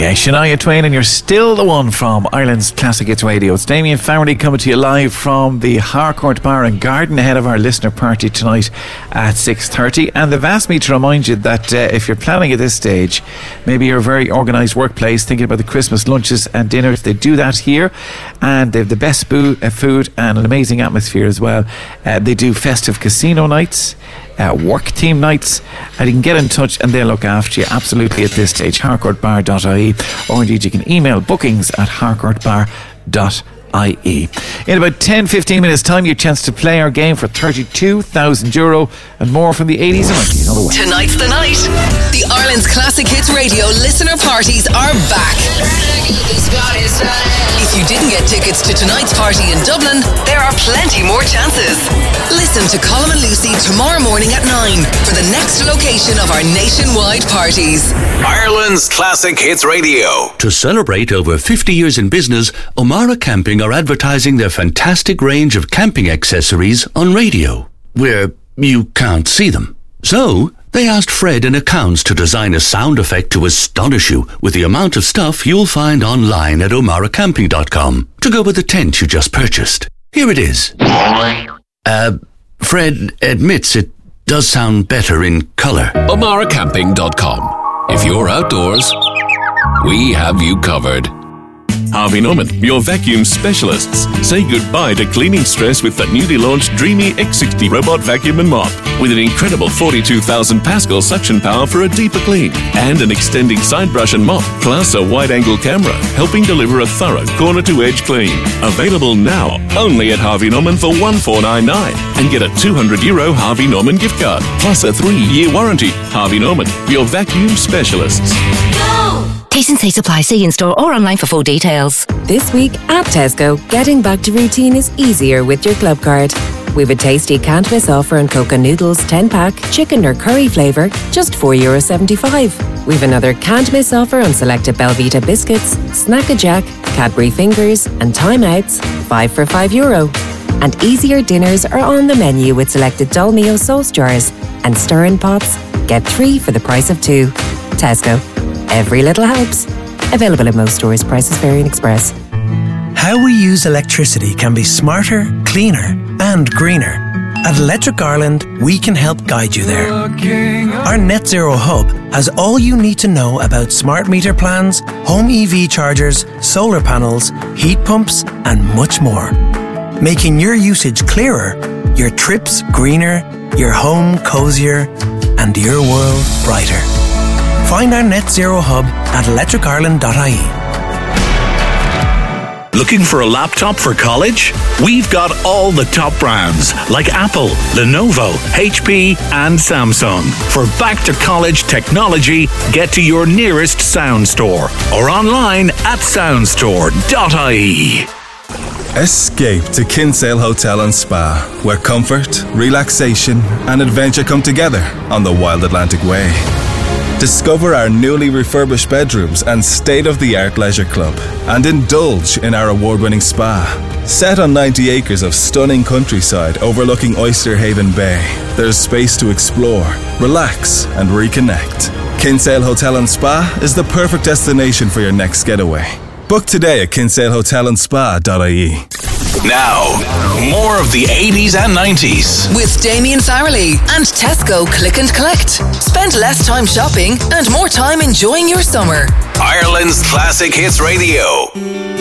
Yeah, Shania Twain, and you're still the one from Ireland's Classic Hits Radio. It's Damien Farrelly coming to you live from the Harcourt Bar and Garden ahead of our listener party tonight at 6:30. And they've asked me to remind you that if you're planning at this stage, maybe you're a very organised workplace thinking about the Christmas lunches and dinners, they do that here, and they have the best food and an amazing atmosphere as well. They do festive casino nights, work team nights, and you can get in touch and they'll look after you absolutely at this stage. harcourtbar.ie, or indeed you can email bookings at harcourtbar.ie. In about 10-15 minutes time, your chance to play our game for €32,000 and more from the 80s and 90s on the way. Tonight's the night. The Ireland's Classic Hits Radio listener parties are back. If you didn't get tickets to tonight's party in Dublin, there are plenty more chances. Listen to Colm and Lucy tomorrow morning at 9 for the next location of our nationwide parties. Ireland's Classic Hits Radio. To celebrate over 50 years in business, O'Mara Camping are advertising their fantastic range of camping accessories on radio, where you can't see them. So, they asked Fred in accounts to design a sound effect to astonish you with the amount of stuff you'll find online at omaracamping.com to go with the tent you just purchased. Here it is. Fred admits it does sound better in colour. omaracamping.com. If you're outdoors, we have you covered. Harvey Norman, your vacuum specialists. Say goodbye to cleaning stress with the newly launched Dreamy X60 robot vacuum and mop. With an incredible 42,000 Pascal suction power for a deeper clean. And an extending side brush and mop, plus a wide-angle camera, helping deliver a thorough corner-to-edge clean. Available now, only at Harvey Norman for $1,499. And get a €200 Harvey Norman gift card, plus a 3-year warranty. Harvey Norman, your vacuum specialists. Go! T&C supply. See in-store or online for full details. This week at Tesco, getting back to routine is easier with your club card. We've a tasty can't miss offer on Coca Noodles 10-pack, chicken or curry flavour, just €4.75. We've another can't miss offer on selected Belvita biscuits, Snack-a-Jack, Cadbury Fingers and Time Outs, 5 for €5. And easier dinners are on the menu with selected Dolmio sauce jars and stir-in pots. Get 3 for the price of 2. Tesco. Every little helps. Available in most stores. Prices vary in Express. How we use electricity can be smarter, cleaner and greener. At Electric Ireland, we can help guide you there. Our Net Zero Hub has all you need to know about smart meter plans, home EV chargers, solar panels, heat pumps and much more. Making your usage clearer, your trips greener, your home cozier and your world brighter. Find our Net Zero Hub at electricireland.ie. Looking for a laptop for college? We've got all the top brands like Apple, Lenovo, HP and Samsung. For back-to-college technology, get to your nearest Sound Store or online at soundstore.ie. Escape to Kinsale Hotel and Spa, where comfort, relaxation and adventure come together on the Wild Atlantic Way. Discover our newly refurbished bedrooms and state-of-the-art leisure club, and indulge in our award-winning spa. Set on 90 acres of stunning countryside overlooking Oyster Haven Bay, there's space to explore, relax and reconnect. Kinsale Hotel and Spa is the perfect destination for your next getaway. Book today at kinsalehotelandspa.ie. Now, more of the 80s and 90s. With Damien Farrelly and Tesco Click and Collect. Spend less time shopping and more time enjoying your summer. Ireland's Classic Hits Radio.